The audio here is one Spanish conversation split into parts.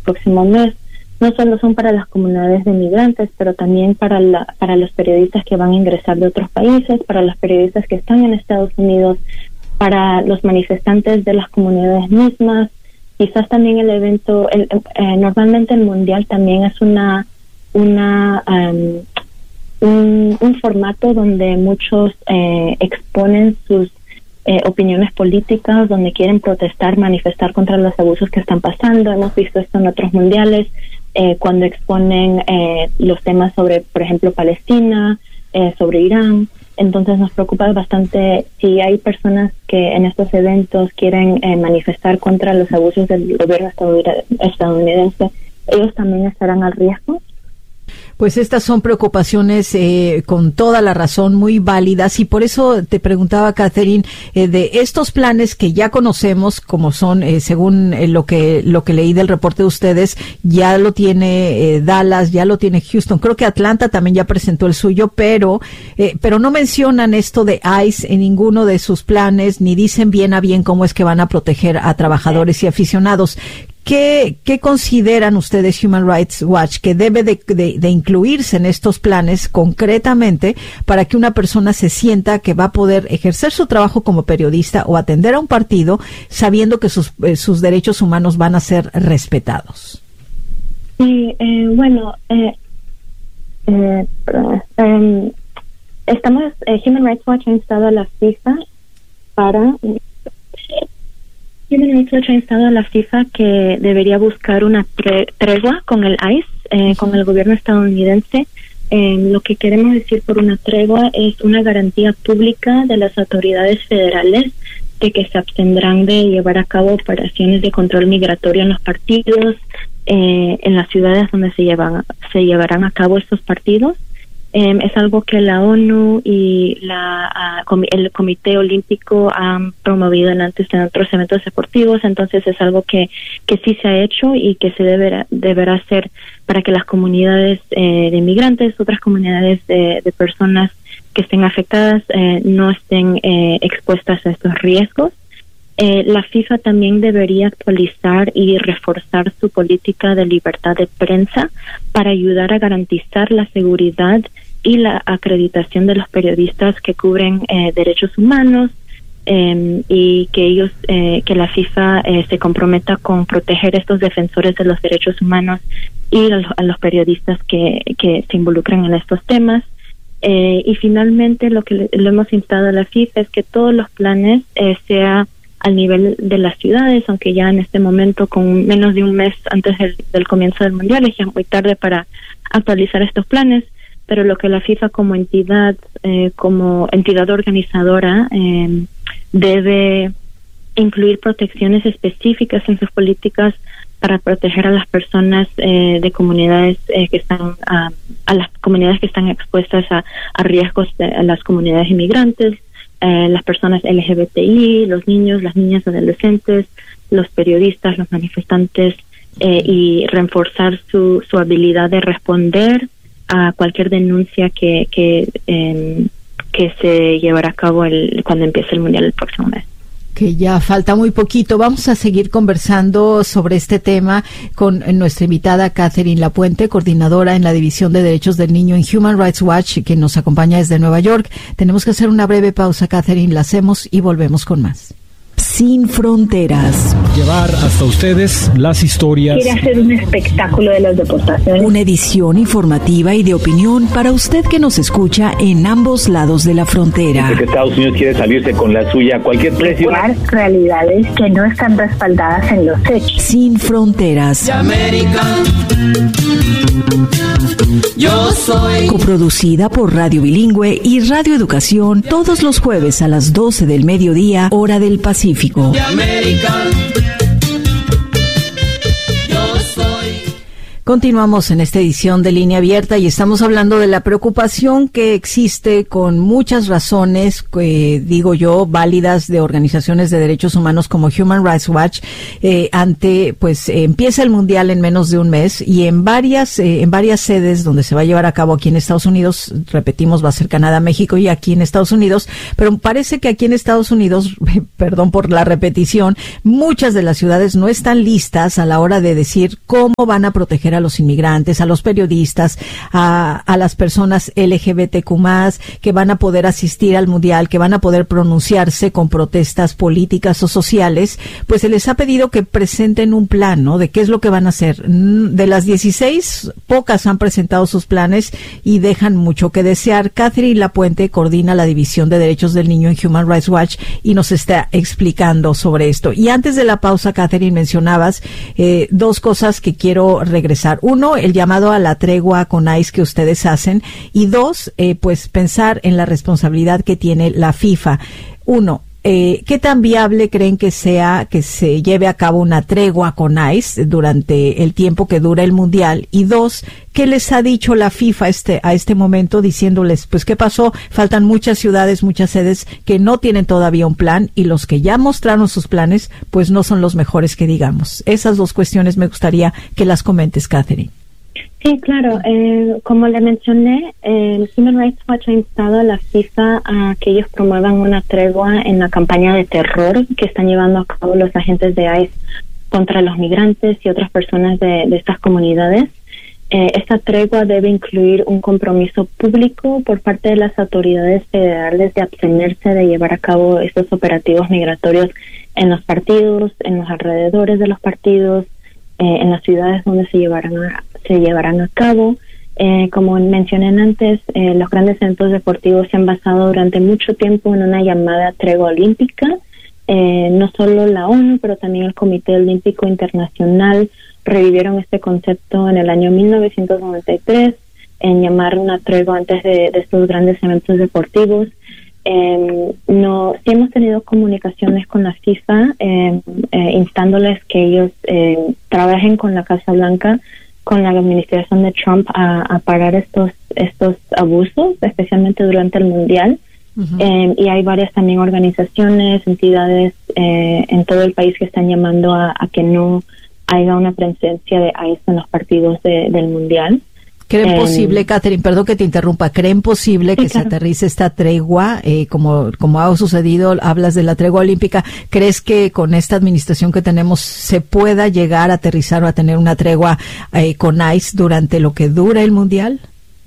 próximo mes, no solo son para las comunidades de migrantes, pero también para los periodistas que van a ingresar de otros países, para los periodistas que están en Estados Unidos, para los manifestantes de las comunidades mismas. Quizás también el evento, normalmente el mundial también es un formato donde muchos exponen sus opiniones políticas, donde quieren protestar, manifestar contra los abusos que están pasando. Hemos visto esto en otros mundiales, cuando exponen los temas sobre, por ejemplo, Palestina, sobre Irán. Entonces nos preocupa bastante si hay personas que en estos eventos quieren manifestar contra los abusos del gobierno estadounidense. ¿Ellos también estarán al riesgo? Pues estas son preocupaciones con toda la razón muy válidas, y por eso te preguntaba, Catherine, de estos planes que ya conocemos, como son, según lo que leí del reporte de ustedes, ya lo tiene Dallas, ya lo tiene Houston, creo que Atlanta también ya presentó el suyo, pero no mencionan esto de ICE en ninguno de sus planes, ni dicen bien a bien cómo es que van a proteger a trabajadores y aficionados. ¿Qué consideran ustedes, Human Rights Watch, que debe de incluirse en estos planes concretamente para que una persona se sienta que va a poder ejercer su trabajo como periodista o atender a un partido sabiendo que sus derechos humanos van a ser respetados? Sí, Human Rights Watch ha instado a la FIFA que debería buscar una tregua con el ICE, con el gobierno estadounidense. Lo que queremos decir por una tregua es una garantía pública de las autoridades federales de que se abstendrán de llevar a cabo operaciones de control migratorio en los partidos, en las ciudades donde se llevarán a cabo estos partidos. Es algo que la ONU y el Comité Olímpico han promovido antes en otros eventos deportivos, entonces es algo que sí se ha hecho y que se deberá hacer para que las comunidades de inmigrantes, otras comunidades de personas que estén afectadas, no estén expuestas a estos riesgos. La FIFA también debería actualizar y reforzar su política de libertad de prensa para ayudar a garantizar la seguridad y la acreditación de los periodistas que cubren derechos humanos, y que la FIFA se comprometa con proteger estos defensores de los derechos humanos y a los periodistas que se involucran en estos temas. Y finalmente lo hemos instado a la FIFA es que todos los planes sea al nivel de las ciudades, aunque ya en este momento, con menos de un mes antes del comienzo del mundial, es ya muy tarde para actualizar estos planes, pero lo que la FIFA como entidad organizadora debe incluir protecciones específicas en sus políticas para proteger a las personas de comunidades que están a las comunidades que están expuestas a riesgos, a las comunidades inmigrantes, las personas LGBTI, los niños, las niñas, adolescentes, los periodistas, los manifestantes, y reforzar su habilidad de responder a cualquier denuncia que se llevará a cabo cuando empiece el mundial el próximo mes. Que ya falta muy poquito. Vamos a seguir conversando sobre este tema con nuestra invitada Catherine Lapuente, coordinadora en la División de Derechos del Niño en Human Rights Watch, que nos acompaña desde Nueva York. Tenemos que hacer una breve pausa, Catherine, la hacemos y volvemos con más. Sin fronteras. Llevar hasta ustedes las historias. Quiere hacer un espectáculo de las deportaciones. Una edición informativa y de opinión para usted que nos escucha en ambos lados de la frontera. Porque Estados Unidos quiere salirse con la suya a cualquier precio. Realidades que no están respaldadas en los hechos. Sin fronteras. Yo soy. Coproducida por Radio Bilingüe y Radio Educación, todos los jueves a las 12 del mediodía, hora del Pacífico. Continuamos en esta edición de Línea Abierta y estamos hablando de la preocupación que existe con muchas razones, digo yo, válidas de organizaciones de derechos humanos como Human Rights Watch, empieza el Mundial en menos de un mes y en varias sedes donde se va a llevar a cabo aquí en Estados Unidos, repetimos, va a ser Canadá, México y aquí en Estados Unidos, pero parece que aquí en Estados Unidos, perdón por la repetición, muchas de las ciudades no están listas a la hora de decir cómo van a proteger a los inmigrantes, a los periodistas, a las personas LGBTQ+, que van a poder asistir al Mundial, que van a poder pronunciarse con protestas políticas o sociales, pues se les ha pedido que presenten un plan, ¿no? De qué es lo que van a hacer. De las 16, pocas han presentado sus planes y dejan mucho que desear. Catherine Lapuente coordina la División de Derechos del Niño en Human Rights Watch y nos está explicando sobre esto. Y antes de la pausa, Catherine, mencionabas dos cosas que quiero regresar. Uno, el llamado a la tregua con ICE que ustedes hacen, y dos, pues pensar en la responsabilidad que tiene la FIFA. Uno, ¿qué tan viable creen que sea que se lleve a cabo una tregua con ICE durante el tiempo que dura el Mundial? Y dos, ¿qué les ha dicho la FIFA a este momento diciéndoles, pues qué pasó? Faltan muchas ciudades, muchas sedes que no tienen todavía un plan y los que ya mostraron sus planes, pues no son los mejores que digamos. Esas dos cuestiones me gustaría que las comentes, Catherine. Sí, claro. Como le mencioné, el Human Rights Watch ha instado a la FIFA a que ellos promuevan una tregua en la campaña de terror que están llevando a cabo los agentes de ICE contra los migrantes y otras personas de estas comunidades. Esta tregua debe incluir un compromiso público por parte de las autoridades federales de abstenerse de llevar a cabo estos operativos migratorios en los partidos, en los alrededores de los partidos, en las ciudades donde se llevarán a cabo. Como mencioné antes, los grandes eventos deportivos se han basado durante mucho tiempo en una llamada tregua olímpica. No solo la ONU, pero también el Comité Olímpico Internacional revivieron este concepto en el año 1993 en llamar una tregua antes de estos grandes eventos deportivos. Sí hemos tenido comunicaciones con la FIFA instándoles que ellos trabajen con la Casa Blanca, con la administración de Trump a parar estos abusos, especialmente durante el Mundial. Y hay varias también organizaciones, entidades en todo el país que están llamando a que no haya una presencia de ICE en los partidos del Mundial. ¿Creen posible, Catherine, perdón que te interrumpa, creen posible que se aterrice esta tregua, como ha sucedido, hablas de la tregua olímpica, crees que con esta administración que tenemos se pueda llegar a aterrizar o a tener una tregua con ICE durante lo que dura el Mundial?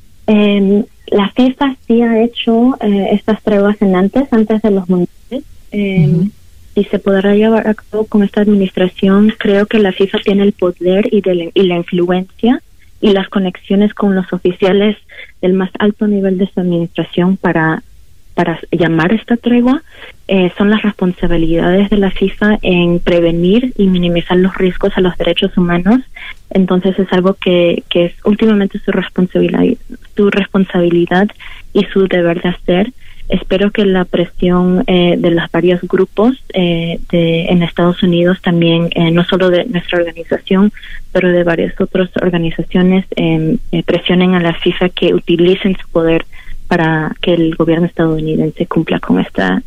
La FIFA sí ha hecho estas treguas antes de los mundiales, y se podrá llevar a cabo con esta administración. Creo que la FIFA tiene el poder y la influencia y las conexiones con los oficiales del más alto nivel de su administración para llamar esta tregua. Son las responsabilidades de la FIFA en prevenir y minimizar los riesgos a los derechos humanos. Entonces es algo que es últimamente su responsabilidad y su deber de hacer. Espero que la presión de los varios grupos en Estados Unidos también, no solo de nuestra organización, pero de varias otras organizaciones, presionen a la FIFA que utilicen su poder para que el gobierno estadounidense cumpla con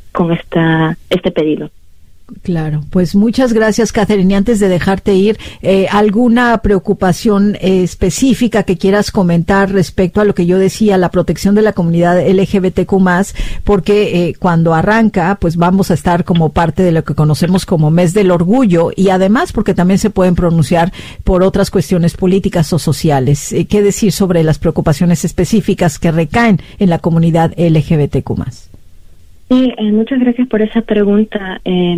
este pedido. Claro, pues muchas gracias, Catherine. Y antes de dejarte ir, ¿alguna preocupación específica que quieras comentar respecto a lo que yo decía, la protección de la comunidad LGBTQ+, porque cuando arranca, pues vamos a estar como parte de lo que conocemos como Mes del Orgullo, y además porque también se pueden pronunciar por otras cuestiones políticas o sociales? ¿Qué decir sobre las preocupaciones específicas que recaen en la comunidad LGBTQ+? Sí, muchas gracias por esa pregunta.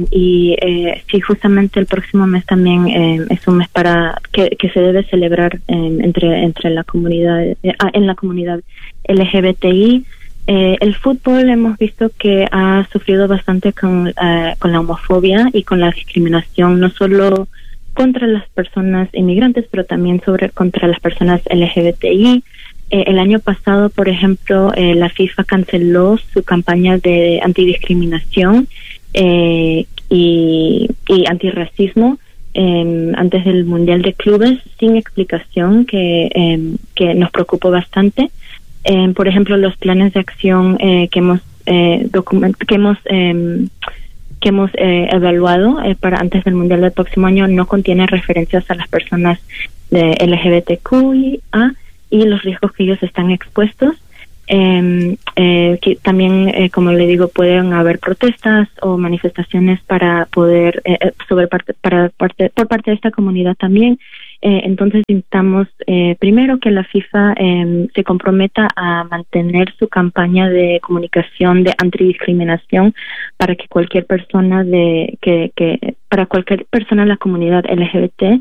Sí, justamente el próximo mes también es un mes para que se debe celebrar entre la comunidad, en la comunidad LGBTI. El fútbol hemos visto que ha sufrido bastante con la homofobia y con la discriminación, no solo contra las personas inmigrantes, pero también contra las personas LGBTI. El año pasado, por ejemplo, la FIFA canceló su campaña de antidiscriminación y antirracismo antes del Mundial de Clubes sin explicación que nos preocupó bastante. Por ejemplo, los planes de acción que hemos evaluado para antes del Mundial del próximo año no contienen referencias a las personas de LGBTQIA y los riesgos que ellos están expuestos. Que también, como le digo, pueden haber protestas o manifestaciones para poder por parte de esta comunidad también. Entonces instamos primero que la FIFA se comprometa a mantener su campaña de comunicación de antidiscriminación para que cualquier persona para cualquier persona de la comunidad LGBT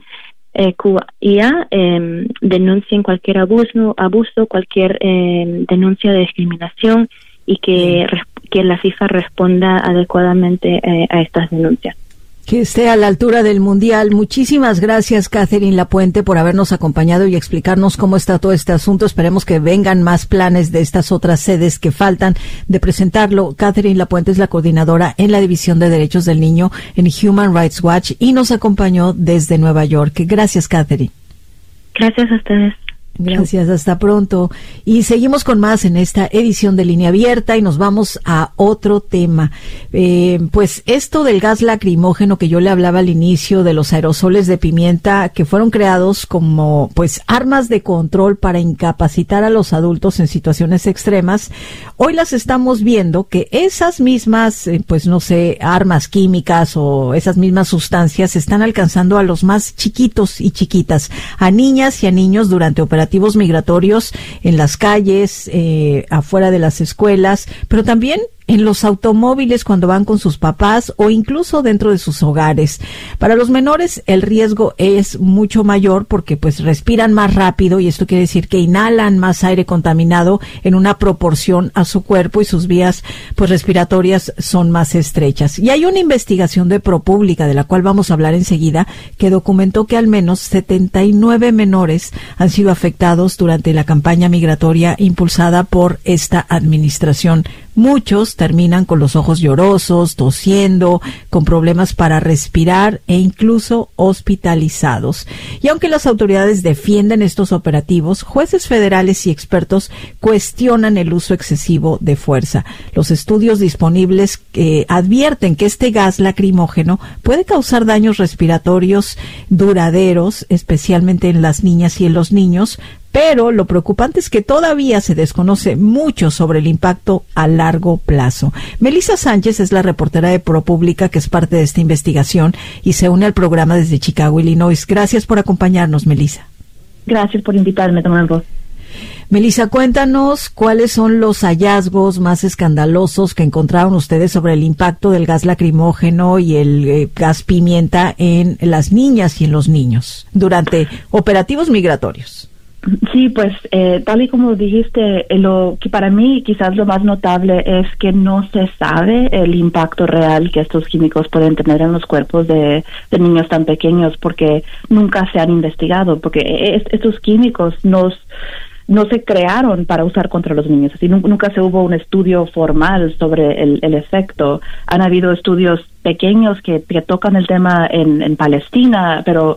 QIA denuncien cualquier abuso, cualquier denuncia de discriminación y que la FIFA responda adecuadamente a estas denuncias. Que esté a la altura del Mundial. Muchísimas gracias, Catherine Lapuente, por habernos acompañado y explicarnos cómo está todo este asunto. Esperemos que vengan más planes de estas otras sedes que faltan de presentarlo. Catherine Lapuente es la coordinadora en la División de Derechos del Niño en Human Rights Watch y nos acompañó desde Nueva York. Gracias, Catherine. Gracias a ustedes. Gracias, hasta pronto. Y seguimos con más en esta edición de Línea Abierta y nos vamos a otro tema. Pues esto del gas lacrimógeno que yo le hablaba al inicio, de los aerosoles de pimienta que fueron creados como pues armas de control para incapacitar a los adultos en situaciones extremas, hoy las estamos viendo que esas mismas, pues no sé, armas químicas o esas mismas sustancias están alcanzando a los más chiquitos y chiquitas, a niñas y a niños durante operaciones migratorios en las calles, afuera de las escuelas, pero también en los automóviles cuando van con sus papás o incluso dentro de sus hogares. Para los menores el riesgo es mucho mayor porque pues respiran más rápido y esto quiere decir que inhalan más aire contaminado en una proporción a su cuerpo y sus vías pues respiratorias son más estrechas. Y hay una investigación de ProPublica de la cual vamos a hablar enseguida que documentó que al menos 79 menores han sido afectados durante la campaña migratoria impulsada por esta administración. Muchos terminan con los ojos llorosos, tosiendo, con problemas para respirar e incluso hospitalizados. Y aunque las autoridades defienden estos operativos, jueces federales y expertos cuestionan el uso excesivo de fuerza. Los estudios disponibles advierten que este gas lacrimógeno puede causar daños respiratorios duraderos, especialmente en las niñas y en los niños, pero lo preocupante es que todavía se desconoce mucho sobre el impacto a largo plazo. Melissa Sánchez es la reportera de ProPublica que es parte de esta investigación y se une al programa desde Chicago, Illinois. Gracias por acompañarnos, Melissa. Gracias por invitarme a tomar voz. Melissa, cuéntanos cuáles son los hallazgos más escandalosos que encontraron ustedes sobre el impacto del gas lacrimógeno y el gas pimienta en las niñas y en los niños durante operativos migratorios. Sí, pues tal y como dijiste, lo que para mí quizás lo más notable es que no se sabe el impacto real que estos químicos pueden tener en los cuerpos de niños tan pequeños porque nunca se han investigado, porque estos químicos no se crearon para usar contra los niños, así nunca se hubo un estudio formal sobre el efecto. Han habido estudios pequeños que tocan el tema en Palestina, pero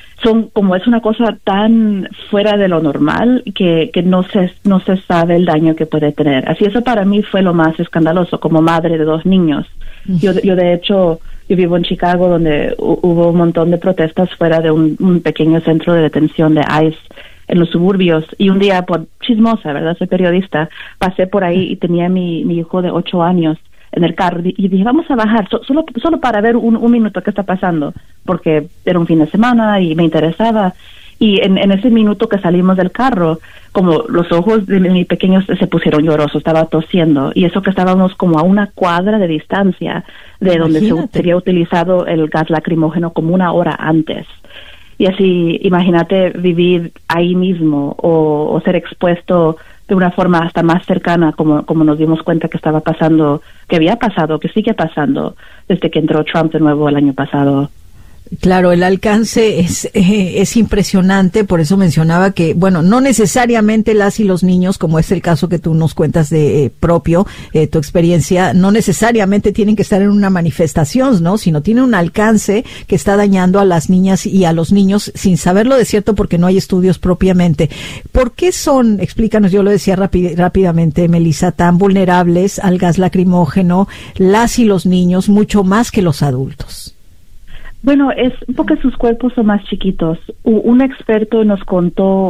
es una cosa tan fuera de lo normal que no se sabe el daño que puede tener. Así eso para mí fue lo más escandaloso como madre de 2 niños. Yo de hecho, yo vivo en Chicago donde hubo un montón de protestas fuera de un pequeño centro de detención de ICE en los suburbios y un día por chismosa, ¿verdad? Soy periodista, pasé por ahí y tenía mi hijo de 8 años en el carro y dije, vamos a bajar solo para ver un minuto qué está pasando, porque era un fin de semana y me interesaba. Y en ese minuto que salimos del carro, como los ojos de mi pequeño se pusieron llorosos, estaba tosiendo, y eso que estábamos como a 1 cuadra de distancia de donde se había utilizado el gas lacrimógeno como 1 hora antes. Y así, imagínate vivir ahí mismo o ser expuesto de una forma hasta más cercana, como nos dimos cuenta que estaba pasando, que había pasado, que sigue pasando desde que entró Trump de nuevo el año pasado. Claro, el alcance es impresionante, por eso mencionaba que, bueno, no necesariamente las y los niños, como es el caso que tú nos cuentas de propio, tu experiencia, no necesariamente tienen que estar en una manifestación, ¿no? Sino tiene un alcance que está dañando a las niñas y a los niños sin saberlo de cierto porque no hay estudios propiamente. ¿Por qué son, explícanos, yo lo decía rápidamente, Melissa, tan vulnerables al gas lacrimógeno las y los niños mucho más que los adultos? Bueno, es porque sus cuerpos son más chiquitos. Un experto nos contó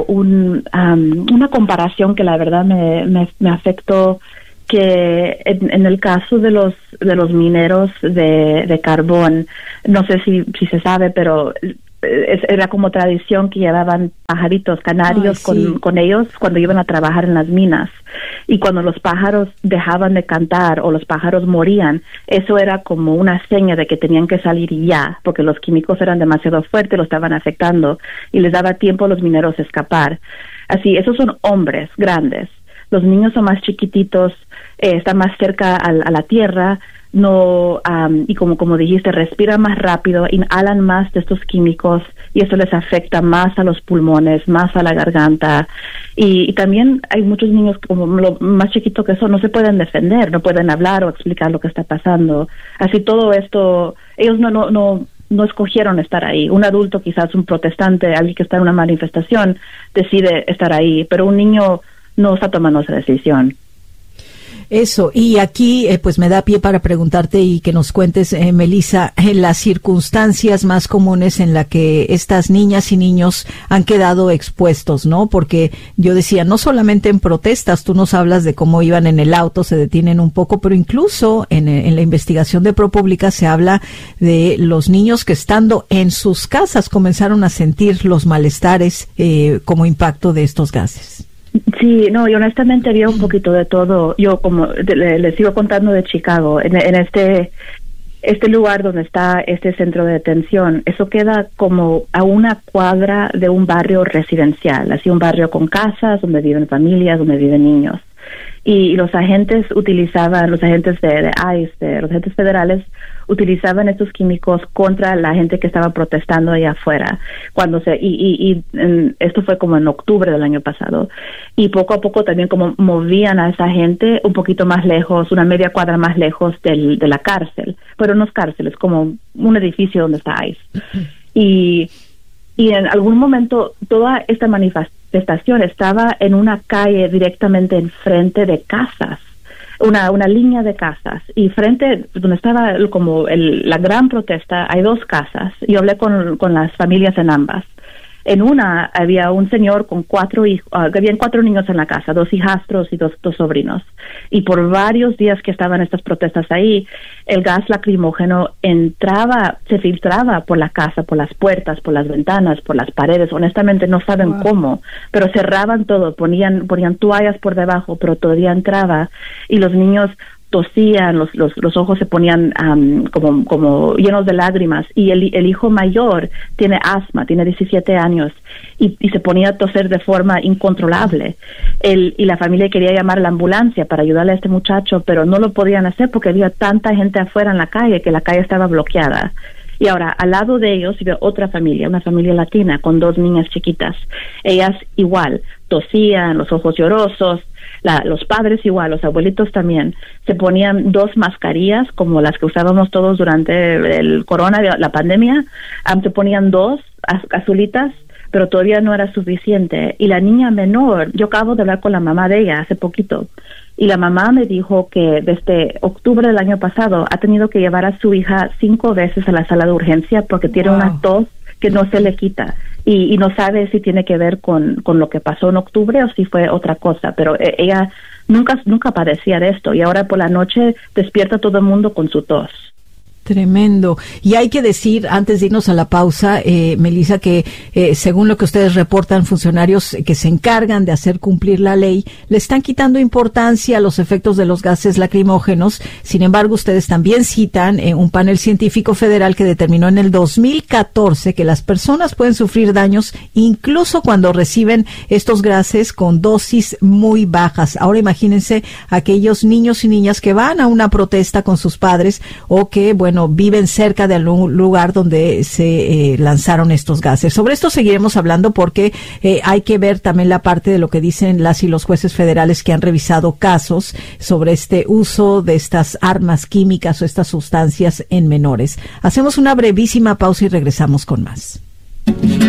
una comparación que la verdad me afectó, que en el caso de los mineros de carbón, no sé si se sabe, pero era como tradición que llevaban pajaritos canarios con ellos cuando iban a trabajar en las minas, y cuando los pájaros dejaban de cantar o los pájaros morían, eso era como una seña de que tenían que salir ya, porque los químicos eran demasiado fuertes, lo estaban afectando y les daba tiempo a los mineros a escapar. Así, esos son hombres grandes. Los niños son más chiquititos, están más cerca a la tierra, no y como dijiste, respiran más rápido, inhalan más de estos químicos y eso les afecta más a los pulmones, más a la garganta, y también hay muchos niños como lo más chiquitos que son, no se pueden defender, no pueden hablar o explicar lo que está pasando. Así todo esto, ellos no escogieron estar ahí. Un adulto, quizás un protestante, alguien que está en una manifestación, decide estar ahí, pero un niño no está tomando esa decisión. Eso, y aquí pues me da pie para preguntarte y que nos cuentes, Melissa, las circunstancias más comunes en la que estas niñas y niños han quedado expuestos, ¿no? Porque yo decía, no solamente en protestas, tú nos hablas de cómo iban en el auto, se detienen un poco, pero incluso en la investigación de ProPublica se habla de los niños que estando en sus casas comenzaron a sentir los malestares como impacto de estos gases. Sí, no, y honestamente había un poquito de todo. Yo como les sigo contando de Chicago, en este lugar donde está este centro de detención, eso queda como a una cuadra de un barrio residencial, así un barrio con casas donde viven familias, donde viven niños. Y los agentes de ICE, los agentes federales, utilizaban estos químicos contra la gente que estaba protestando allá afuera. Esto fue como en octubre del año pasado. Y poco a poco también como movían a esa gente un poquito más lejos, una media cuadra más lejos de la cárcel. Pero no es cárcel, es como un edificio donde está ICE. Y en algún momento toda esta manifestación estaba en una calle directamente enfrente de casas, una línea de casas, y frente donde estaba como la gran protesta hay dos casas. Yo hablé con las familias en ambas. En una había un señor con 4 hijos, habían 4 niños en la casa, 2 hijastros y dos sobrinos. Y por varios días que estaban estas protestas ahí, el gas lacrimógeno se filtraba por la casa, por las puertas, por las ventanas, por las paredes. Honestamente no saben cómo, pero cerraban todo, ponían toallas por debajo, pero todavía entraba, y los niños tosían, los ojos se ponían como llenos de lágrimas, y el hijo mayor tiene asma, tiene 17 años, y se ponía a toser de forma incontrolable. Y la familia quería llamar a la ambulancia para ayudarle a este muchacho, pero no lo podían hacer porque había tanta gente afuera en la calle que la calle estaba bloqueada. Y ahora, al lado de ellos había otra familia, una familia latina con 2 niñas chiquitas. Ellas igual, tosían, los ojos llorosos, los padres igual, los abuelitos también. Se ponían 2 mascarillas como las que usábamos todos durante el corona, la pandemia. Se ponían 2 azulitas, pero todavía no era suficiente. Y la niña menor, yo acabo de hablar con la mamá de ella hace poquito, y la mamá me dijo que desde octubre del año pasado ha tenido que llevar a su hija 5 veces a la sala de urgencia porque tiene una tos que no se le quita, y no sabe si tiene que ver con lo que pasó en octubre o si fue otra cosa, pero ella nunca padecía de esto, y ahora por la noche despierta todo el mundo con su tos. Tremendo. Y hay que decir, antes de irnos a la pausa, Melissa, que según lo que ustedes reportan, funcionarios que se encargan de hacer cumplir la ley le están quitando importancia a los efectos de los gases lacrimógenos. Sin embargo, ustedes también citan un panel científico federal que determinó en el 2014 que las personas pueden sufrir daños incluso cuando reciben estos gases con dosis muy bajas. Ahora imagínense aquellos niños y niñas que van a una protesta con sus padres o que, bueno, bueno, viven cerca de algún lugar donde se lanzaron estos gases. Sobre esto seguiremos hablando porque hay que ver también la parte de lo que dicen las y los jueces federales que han revisado casos sobre este uso de estas armas químicas o estas sustancias en menores. Hacemos una brevísima pausa y regresamos con más.